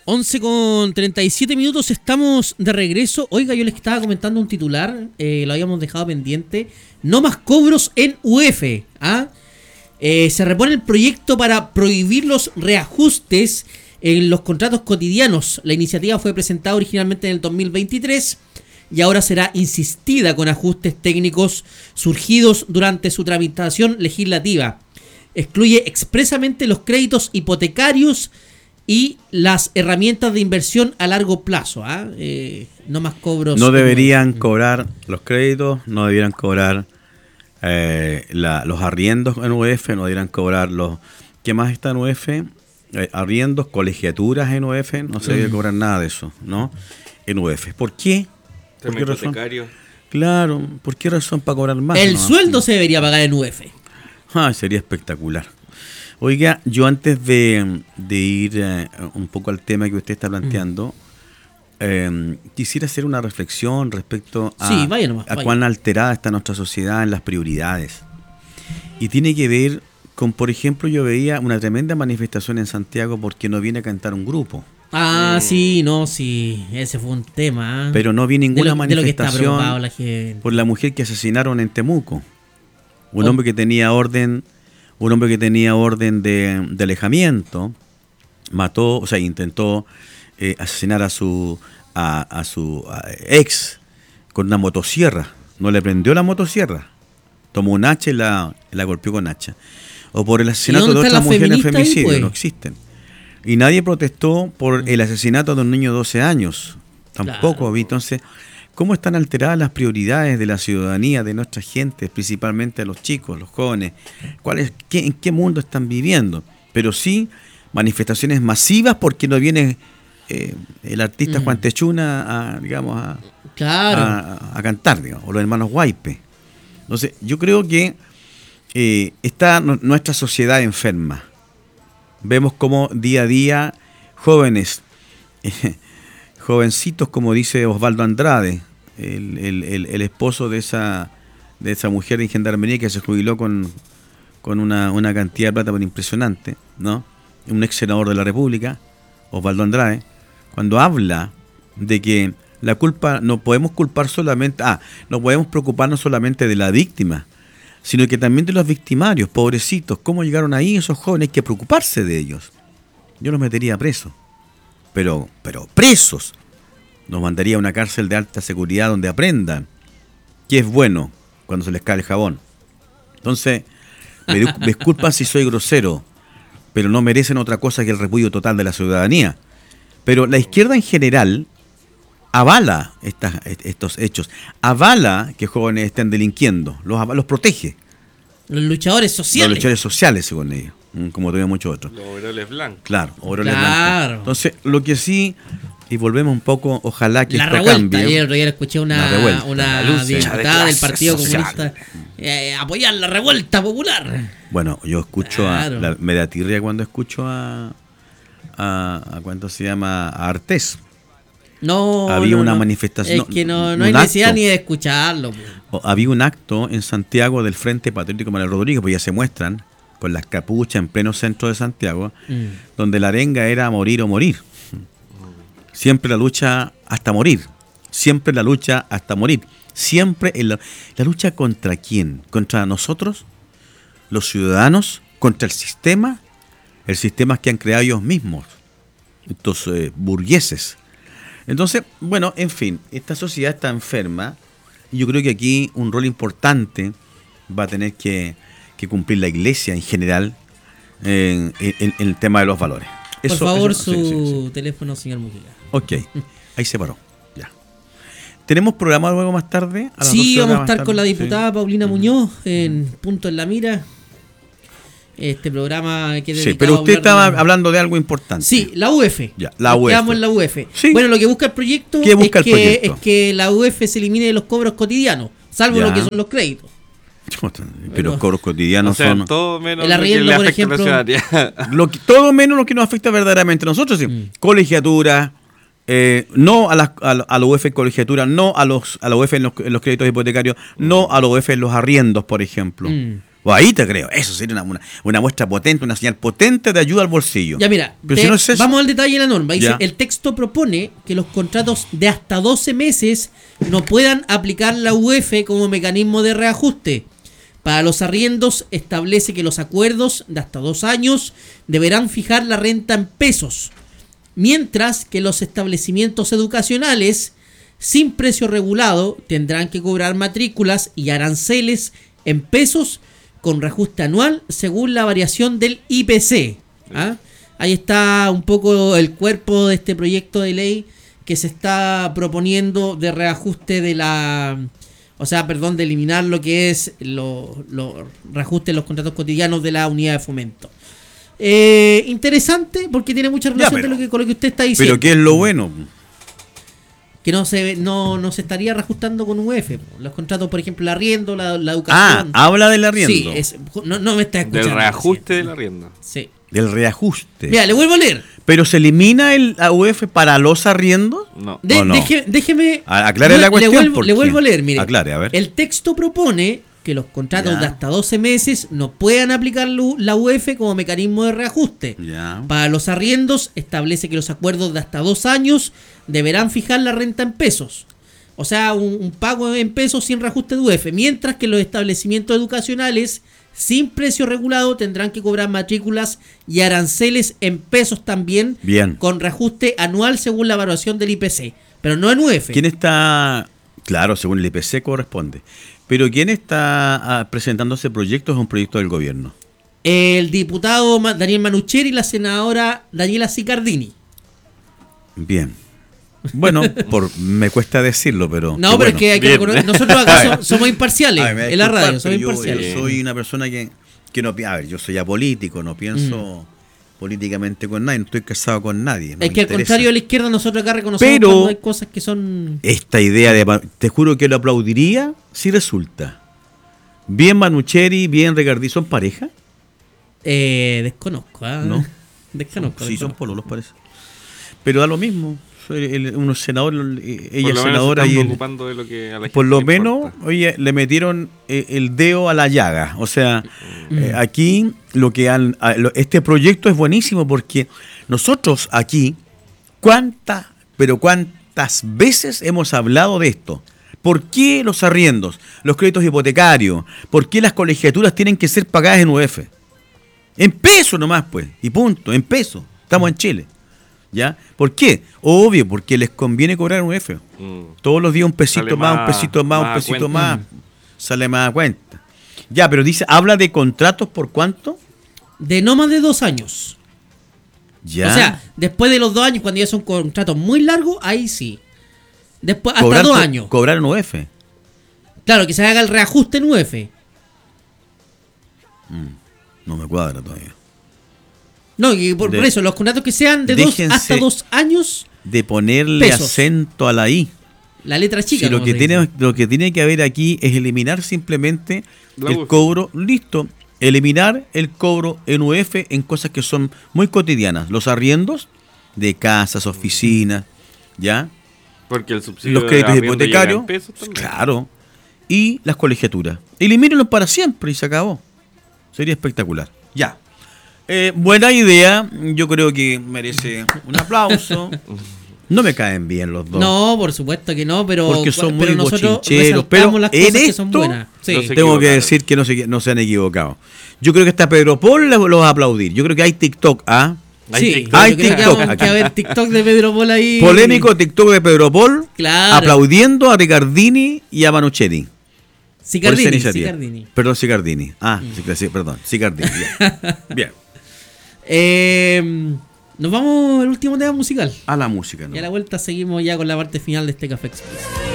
11:37, estamos de regreso. Oiga, yo les estaba comentando un titular, lo habíamos dejado pendiente. No más cobros en UF. Se repone el proyecto para prohibir los reajustes en los contratos cotidianos. La iniciativa fue presentada originalmente en el 2023 y ahora será insistida con ajustes técnicos surgidos durante su tramitación legislativa. Excluye expresamente los créditos hipotecarios y las herramientas de inversión a largo plazo. No más cobros. No deberían cobrar los créditos, no deberían cobrar los arriendos en UF, no deberían cobrar los... ¿Qué más está en UF? Arriendos, colegiaturas en UF, no se debe cobrar nada de eso, ¿no? En UF. ¿Por qué? ¿Por qué razón? Claro, ¿por qué razón para cobrar más? El sueldo se debería pagar en UF. Sería espectacular. Oiga, yo antes de ir un poco al tema que usted está planteando, quisiera hacer una reflexión respecto a cuán alterada está nuestra sociedad en las prioridades. Y tiene que ver con, por ejemplo, yo veía una tremenda manifestación en Santiago porque no viene a cantar un grupo. Sí, ese fue un tema. Pero no vi ninguna manifestación la por la mujer que asesinaron en Temuco. Un hombre que tenía orden de alejamiento, mató, intentó asesinar a su ex con una motosierra. No le prendió la motosierra, tomó un hacha y la golpeó con hacha. O por el asesinato de otra mujer en femicidio, pues? No existen. Y nadie protestó por el asesinato de un niño de 12 años. Tampoco vi. Entonces, ¿cómo están alteradas las prioridades de la ciudadanía, de nuestra gente, principalmente a los chicos, los jóvenes? ¿En qué mundo están viviendo? Pero sí, manifestaciones masivas porque no viene el artista Juan Techuna a cantar, digamos, o los hermanos Guaype. Entonces, yo creo que está nuestra sociedad enferma. Vemos como día a día jóvenes, jovencitos, como dice Osvaldo Andrade, el esposo de esa mujer en Gendarmería que se jubiló con una cantidad de plata impresionante, ¿no? Un ex senador de la República, Osvaldo Andrade, cuando habla de que la culpa no podemos preocuparnos solamente de la víctima, sino que también de los victimarios, pobrecitos, cómo llegaron ahí esos jóvenes, hay que preocuparse de ellos. Yo los metería presos, pero presos. Nos mandaría a una cárcel de alta seguridad donde aprendan qué es bueno cuando se les cae el jabón. Entonces, me disculpan si soy grosero, pero no merecen otra cosa que el repudio total de la ciudadanía. Pero la izquierda en general avala estos hechos, avala que jóvenes estén delinquiendo, los protege. Los luchadores sociales, según ellos, como todavía muchos otros. Los overoles blancos. Claro, overoles blancos. Entonces, lo que sí, y volvemos un poco, ojalá que esto cambie. Ayer escuché una diputada del Partido Comunista apoyar la revuelta popular. Bueno, yo escucho me da tirria cuando escucho a ¿cuánto se llama? A Artés. Había una manifestación. Es que no hay necesidad ni de escucharlo. Había un acto en Santiago del Frente Patriótico Manuel Rodríguez, pues ya se muestran con las capuchas en pleno centro de Santiago, donde la arenga era morir o morir. Siempre la lucha hasta morir. Siempre la lucha hasta morir. Siempre la lucha ¿contra quién? ¿Contra nosotros? ¿Los ciudadanos? ¿Contra el sistema? El sistema que han creado ellos mismos, estos burgueses. Entonces, bueno, en fin, esta sociedad está enferma y yo creo que aquí un rol importante va a tener que cumplir la Iglesia en general en el tema de los valores. Por favor, su teléfono, señor Mujica. Ok, ahí se paró. Ya. ¿Tenemos programa luego más tarde? Vamos a estar con la diputada Paulina Muñoz en Punto en la Mira. Este programa que pero usted estaba hablando de algo importante. Sí, la UF. Ya, la UF. Quedamos en la UF. Sí. Bueno, lo que busca el proyecto es que la UF se elimine de los cobros cotidianos, salvo lo que son los créditos. Pero los cobros cotidianos son todo menos el arriendo, por ejemplo, todo menos lo que nos afecta verdaderamente a nosotros. Colegiatura, no a la UF en colegiatura, no a la UF en los créditos hipotecarios, no a la UF en los arriendos, por ejemplo. O ahí te creo. Eso sería una muestra potente, una señal potente de ayuda al bolsillo. Ya mira, Pero si no es eso, vamos al detalle de la norma. Dice, Ya. el texto propone que los contratos de hasta 12 meses no puedan aplicar la UF como mecanismo de reajuste. Para los arriendos establece que los acuerdos de hasta 2 años deberán fijar la renta en pesos, mientras que los establecimientos educacionales sin precio regulado tendrán que cobrar matrículas y aranceles en pesos con reajuste anual según la variación del IPC. ¿Ah? Ahí está un poco el cuerpo de este proyecto de ley que se está proponiendo de reajuste de la... O sea, perdón, de eliminar lo que es los reajustes en los contratos cotidianos de la unidad de fomento. Interesante porque tiene mucha relación con lo que usted está diciendo. Pero ¿qué es lo bueno? Que no se estaría reajustando con UF. Los contratos, por ejemplo, el arriendo, la educación. Habla del arriendo. Sí, no me está escuchando. Del reajuste del arriendo. Sí. Del reajuste. Mira, le vuelvo a leer. ¿Pero se elimina el AUF para los arriendos? No. No. Déjeme. Aclare la cuestión. Le vuelvo a leer, mire. Aclare, a ver. El texto propone que los contratos Ya. de hasta 12 meses no puedan aplicar la UF como mecanismo de reajuste. Ya. Para los arriendos establece que los acuerdos de hasta 2 años deberán fijar la renta en pesos. O sea, un pago en pesos sin reajuste de UF. Mientras que los establecimientos educacionales sin precio regulado tendrán que cobrar matrículas y aranceles en pesos también. Bien. Con reajuste anual según la evaluación del IPC. Pero no en UF. ¿Quién está...? Claro, según el IPC corresponde. Pero ¿quién está presentando ese proyecto? Es un proyecto del gobierno. El diputado Daniel Manucheri y la senadora Daniela Sicardini. Bien. Bueno, me cuesta decirlo, pero... No, pero es que hay que reconocer, nosotros acá somos imparciales A ver, me va a en la disculpar, radio, somos pero imparciales. Yo soy una persona que no... A ver, yo soy apolítico, no pienso políticamente con nadie, no estoy casado con nadie. No Es me que al interesa. contrario de la izquierda, nosotros acá reconocemos Pero- cuando hay cosas que son... Esta idea te juro que lo aplaudiría si resulta. Bien Manucheri, bien Regardí, ¿son pareja? Desconozco, ¿ah? ¿No? Desconozco. Sí, son desconozco. pololos, parece. Pero da lo mismo. Unos senadores, ella Por es lo menos senadora se y están él, preocupando de lo que a la por gente lo le menos, importa. oye, le metieron el dedo a la llaga. O sea, aquí este proyecto es buenísimo porque nosotros aquí, ¿cuántas veces hemos hablado de esto? ¿Por qué los arriendos, los créditos hipotecarios, por qué las colegiaturas tienen que ser pagadas en UF? En peso nomás, pues, y punto, en peso. Estamos en Chile. ¿Ya? ¿Por qué? Obvio, porque les conviene cobrar un UF. Todos los días un pesito Sale más, un más- pesito más, un más a pesito cuenta. más. Sale más a cuenta. Ya, pero habla de contratos por cuánto. De no más de 2 años. Ya. O sea, después de los 2 años, cuando ya son contratos muy largos, ahí sí. Después, hasta Cobrar 2 años. Cobrar un UF. Claro, que se haga el reajuste en UF. No me cuadra todavía. No, y por eso, los contratos que sean de Déjense hasta 2 años, de ponerle pesos. acento a la I. la letra chica. Si lo como que se tiene, dice. lo que tiene que haber aquí es eliminar simplemente La el UF. cobro. Listo. Eliminar el cobro en UF en cosas que son muy cotidianas. Los arriendos de casas, oficinas, ¿ya? Porque el subsidio Los créditos de arriendo llega hipotecarios, en pesos también. claro. Y las colegiaturas. Elimínenlos para siempre y se acabó. Sería espectacular. Ya. Buena idea. Yo creo que merece un aplauso. No me caen bien los dos. No, por supuesto que no, pero, Porque son pero muy nosotros bochincheros, resaltamos pero las en cosas que son esto buenas. Sí. no se Tengo que equivocaron. decir que no se han equivocado. Yo creo que hasta Pedro Paul los va a aplaudir. Yo creo que hay TikTok, ¿ah? Hay Sí, TikTok. Hay yo creo que TikTok vamos aquí. a ver TikTok de Pedro Paul ahí. Polémico TikTok de Pedro Paul Claro. aplaudiendo a Ricardini y a Manucheri. Por esa Sicardini, iniciativa. Sicardini. Perdón, Sicardini. Perdón, Sicardini. Bien. Bien. Nos vamos al último tema musical. A la música, ¿no? Y a la vuelta seguimos ya con la parte final de este Café Express.